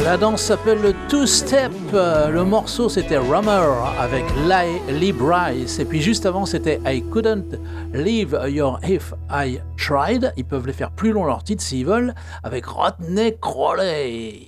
La danse s'appelle le two-step. Le morceau c'était Rummer avec Lee Brice. Et puis juste avant c'était I Couldn't Leave Your If I Tried. Ils peuvent les faire plus long leurs titres s'ils veulent avec Rodney Crowley.